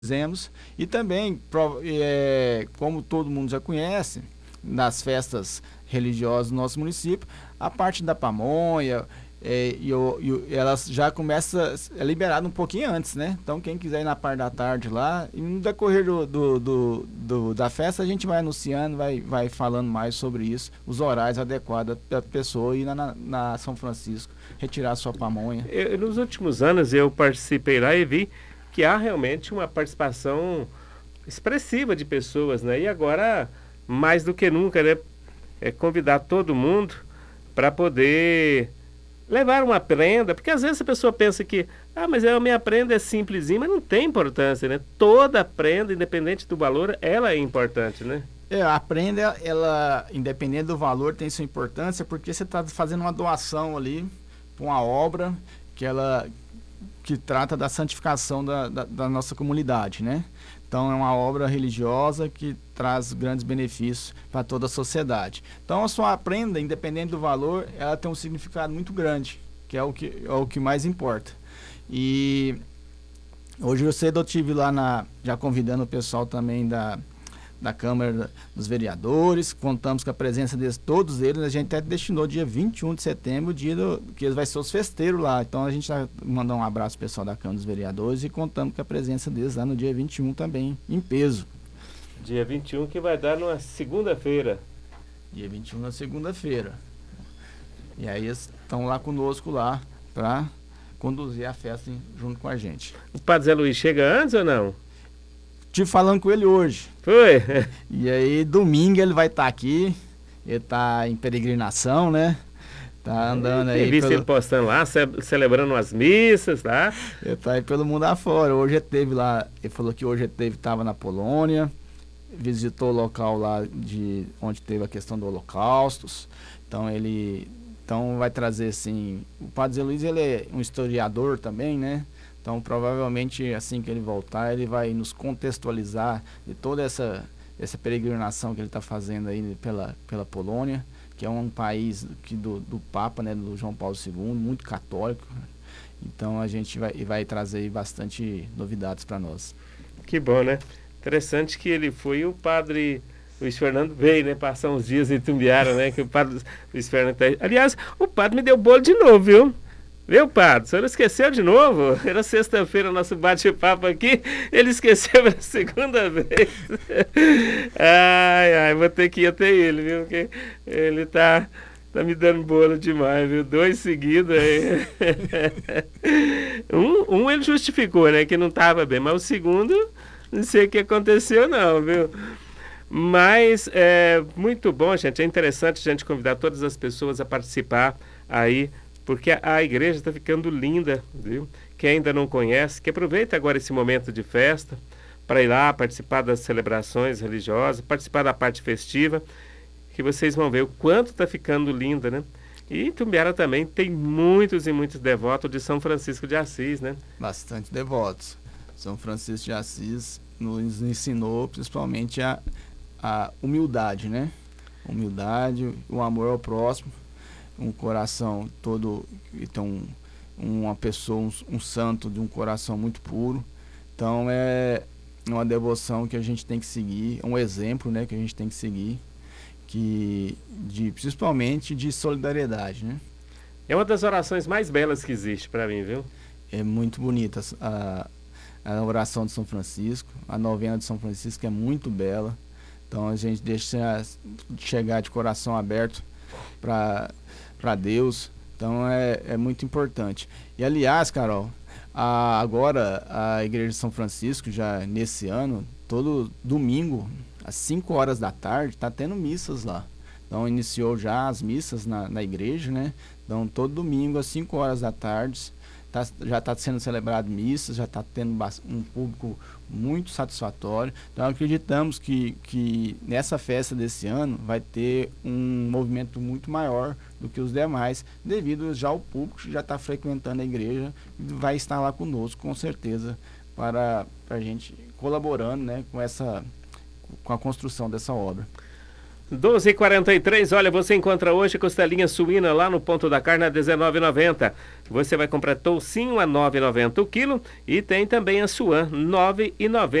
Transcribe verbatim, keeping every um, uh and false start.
fizemos. E também, pro- é, como todo mundo já conhece, nas festas religiosas do nosso município, a parte da pamonha, é, e, o- e o- elas já começa é liberado um pouquinho antes, né? Então quem quiser ir na parte da tarde lá, e no decorrer do, do, do- do- da festa a gente vai anunciando, vai, vai falando mais sobre isso, os horários adequados da pessoa ir na, na, na São Francisco retirar sua pamonha. Eu- nos últimos anos eu participei lá e vi que há realmente uma participação expressiva de pessoas, né? E agora, mais do que nunca, né? É convidar todo mundo para poder levar uma prenda, porque às vezes a pessoa pensa que, ah, mas a minha prenda é simplesinha, mas não tem importância, né? Toda prenda, independente do valor, ela é importante, né? É, a prenda, ela, independente do valor, tem sua importância porque você está fazendo uma doação ali para uma obra que ela que trata da santificação da, da, da nossa comunidade, né? Então é uma obra religiosa que traz grandes benefícios para toda a sociedade. Então a sua prenda, independente do valor, ela tem um significado muito grande, que é o que, é o que mais importa. E hoje eu cedo eu tive lá na, já convidando o pessoal também da da Câmara dos Vereadores, contamos com a presença de todos eles, a gente até destinou dia vinte e um de setembro, o dia do, que vai ser os festeiros lá, então a gente vai mandar um abraço pro pessoal da Câmara dos Vereadores e contamos com a presença deles lá no dia vinte e um também, em peso. Dia vinte e um que vai dar numa segunda-feira. Dia vinte e um na segunda-feira. E aí eles estão lá conosco lá para conduzir a festa em, junto com a gente. O Padre Zé Luiz chega antes ou não? Estive falando com ele hoje. Foi? E aí domingo ele vai estar tá aqui, ele está em peregrinação, né? Tá andando aí. Eu vi pelo... ele postando lá, ce- celebrando as missas, tá? Ele tá aí pelo mundo afora. Hoje ele teve lá, ele falou que hoje ele teve, tava na Polônia, visitou o local lá de onde teve a questão do Holocausto. Então ele então vai trazer assim, o Padre Zé Luiz ele é um historiador também, né? Então provavelmente assim que ele voltar, ele vai nos contextualizar de toda essa essa peregrinação que ele está fazendo aí pela pela Polônia, que é um país que do, do Papa, né, do João Paulo segundo, muito católico. Então a gente vai, vai trazer bastante novidades para nós. Que bom, né? Interessante que ele foi e o padre Luiz Fernando veio, né? Passar uns dias em Tumbiara, né? Que o padre Luiz Fernando tá aí. Aliás, o padre me deu bolo de novo, viu? Viu, padre? O senhor esqueceu de novo? Era sexta-feira, nosso bate-papo aqui. Ele esqueceu pela segunda vez. Ai, ai, vou ter que ir até ele, viu? Porque ele tá, tá me dando bolo demais, viu? Dois seguidos aí. Um, um ele justificou, né? Que não tava bem, mas o segundo, não sei o que aconteceu, não, viu? Mas é muito bom, gente. É interessante a gente convidar todas as pessoas a participar aí, porque a, a igreja está ficando linda, viu? Quem ainda não conhece, que aproveita agora esse momento de festa para ir lá participar das celebrações religiosas, participar da parte festiva, que vocês vão ver o quanto está ficando linda, né? E Itumbiara também tem muitos e muitos devotos de São Francisco de Assis, né? Bastante devotos. São Francisco de Assis nos ensinou principalmente a, a humildade, né? Humildade, o amor ao próximo, um coração todo, então uma pessoa, um, um santo de um coração muito puro. Então é uma devoção que a gente tem que seguir, um exemplo, né, que a gente tem que seguir, que de principalmente de solidariedade, né? É uma das orações mais belas que existe para mim, viu? É muito bonita a, a oração de São Francisco, a novena de São Francisco é muito bela. Então a gente deixa chegar de coração aberto para para Deus. Então é, é muito importante. E aliás, Carol, a, agora a Igreja de São Francisco, já nesse ano, todo domingo, às cinco horas da tarde, está tendo missas lá. Então iniciou já as missas na, na igreja, né? Então todo domingo, às cinco horas da tarde, tá, já está sendo celebrado missas, já está tendo um público muito satisfatório. Então acreditamos que, que nessa festa desse ano vai ter um movimento muito maior do que os demais, devido já ao público que já está frequentando a igreja e vai estar lá conosco, com certeza, para, para a gente colaborando, né, com, essa, com a construção dessa obra. doze e quarenta e três, olha, você encontra hoje costelinha suína lá no Ponto da Carne a dezenove e noventa. Você vai comprar toucinho a nove e noventa o quilo e tem também a suã, nove e noventa.